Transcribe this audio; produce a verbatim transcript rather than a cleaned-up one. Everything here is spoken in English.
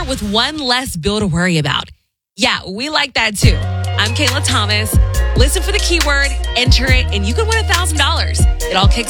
with one less bill to worry about. Yeah, we like that too. I'm Kayla Thomas. Listen for the keyword, enter it, and you can win one thousand dollars. It all kicks